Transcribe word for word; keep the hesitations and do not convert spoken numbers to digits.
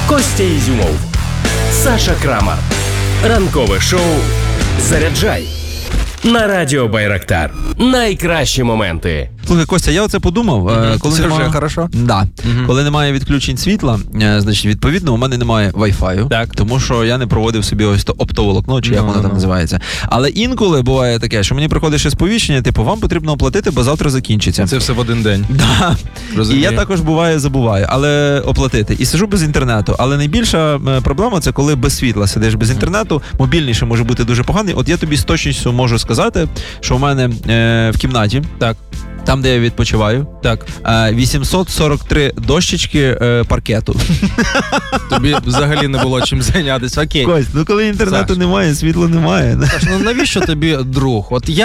Костя Ізюмов, Саша Крамар. Ранкове шоу «Заряджай» на Радіо Байрактар. Найкращі моменти. Слухай, Костя, я оце подумав, Мгм. коли Це немає... вже хорошо? Да. Мгм. Коли немає відключень світла, е, значить, відповідно, у мене немає Wi-Fi, Так. тому що я не проводив собі ось то оптоволокно, чи як Ну, воно ну, там ну. називається. Але інколи буває таке, що мені приходить ще сповіщення, типу, вам потрібно оплатити, бо завтра закінчиться. Це все в один день. Да. І Розумію. я також буває забуваю, але оплатити. І сижу без інтернету. Але найбільша е, проблема це коли без світла сидиш без інтернету, мобільний ще може бути дуже поганий. От я тобі з точністю можу сказати, що в мене е, в кімнаті, Так, там, де я відпочиваю, так. е, вісімсот сорок три дощечки е, паркету. Тобі взагалі не було чим зайнятися. Окей. Кость, ну коли інтернету Саш. немає, світла немає. Саш, ну навіщо тобі друг? От я